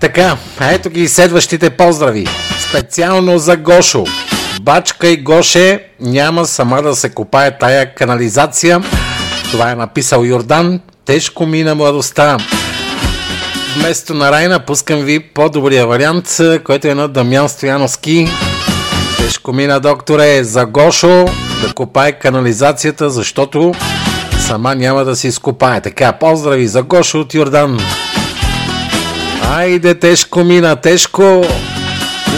Така, ето ги следващите поздрави. Специално за Гошо. Бачка и Гоше, няма сама да се копае тая канализация. Това е написал Йордан. Тежко мина младостта. Вместо на Райна пускам ви по-добрия вариант, който е на Дамян Стояновски. Тежко мина, докторе, за Гошо да копае канализацията, защото сама няма да си изкопае. Така, поздрави за Гошо от Йордан. Айде, тежко мина, тежко.